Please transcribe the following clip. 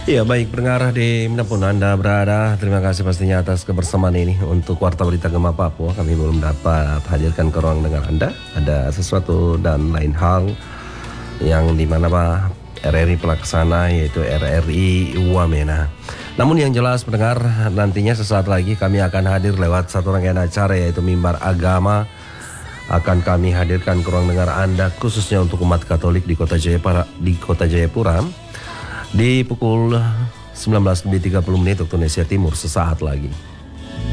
Ya baik pendengar dimanapun Anda berada, terima kasih pastinya atas kebersamaan ini untuk Warta Berita Gema Papua. Kami belum dapat hadirkan ke ruang dengar Anda. Ada sesuatu dan lain hal yang dimana Pak RRI pelaksana yaitu RRI Wamena. Namun yang jelas pendengar, nantinya sesaat lagi kami akan hadir lewat satu rangkaian acara yaitu Mimbar Agama. Akan kami hadirkan ke ruang dengar Anda khususnya untuk umat Katolik di Kota Jayapura di pukul 19.30 waktu Indonesia Timur sesaat lagi.